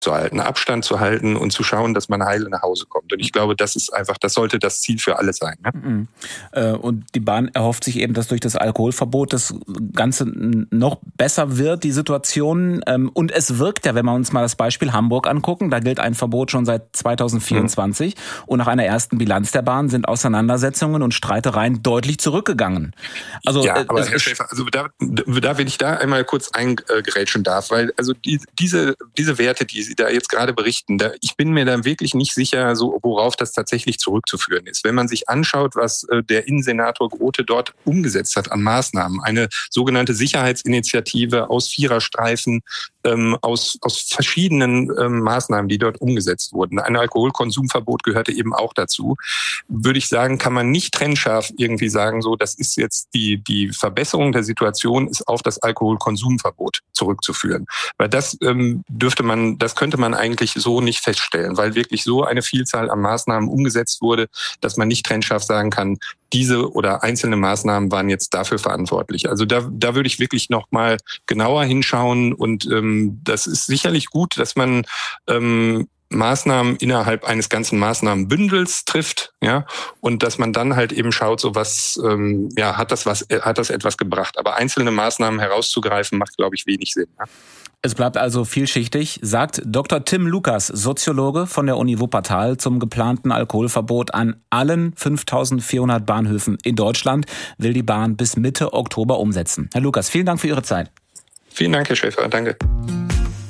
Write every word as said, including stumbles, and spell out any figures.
zu halten, Abstand zu halten und zu schauen, dass man heile nach Hause kommt. Und ich glaube, das ist einfach, das sollte das Ziel für alle sein. Ne? Und die Bahn erhofft sich eben, dass durch das Alkoholverbot das Ganze noch besser wird, die Situation. Und es wirkt ja, wenn wir uns mal das Beispiel Hamburg angucken, da gilt ein Verbot schon seit zweitausendvierundzwanzig. Mhm. Und nach einer ersten Bilanz der Bahn sind Auseinandersetzungen und Streitereien deutlich zurückgegangen. Also, ja, aber Herr Schäfer, also da, da, wenn ich da einmal kurz eingerätschen darf, weil also die, diese, diese Werte, die Sie da jetzt gerade berichten, da, ich bin mir da wirklich nicht sicher, so worauf das tatsächlich zurückzuführen ist. Wenn man sich anschaut, was äh, der Innensenator Grote dort umgesetzt hat an Maßnahmen, eine sogenannte Sicherheitsinitiative aus Viererstreifen, ähm, aus, aus verschiedenen ähm, Maßnahmen, die dort umgesetzt wurden. Ein Alkoholkonsumverbot gehörte eben auch dazu. Würde ich sagen, kann man nicht trennscharf irgendwie sagen, so, das ist jetzt die, die Verbesserung der Situation ist auf das Alkoholkonsumverbot zurückzuführen. Weil das ähm, dürfte man, das könnte man eigentlich so nicht feststellen, weil wirklich so eine Vielzahl an Maßnahmen umgesetzt wurde, dass man nicht trennscharf sagen kann, diese oder einzelne Maßnahmen waren jetzt dafür verantwortlich. Also da, da würde ich wirklich noch mal genauer hinschauen und ähm, das ist sicherlich gut, dass man ähm, Maßnahmen innerhalb eines ganzen Maßnahmenbündels trifft, ja, und dass man dann halt eben schaut, so was, ähm, ja, hat das was, hat das etwas gebracht. Aber einzelne Maßnahmen herauszugreifen, macht, glaube ich, wenig Sinn. Ja? Es bleibt also vielschichtig, sagt Doktor Tim Lukas, Soziologe von der Uni Wuppertal zum geplanten Alkoholverbot an allen fünftausendvierhundert Bahnhöfen in Deutschland, will die Bahn bis Mitte Oktober umsetzen. Herr Lukas, vielen Dank für Ihre Zeit. Vielen Dank, Herr Schäfer. Danke.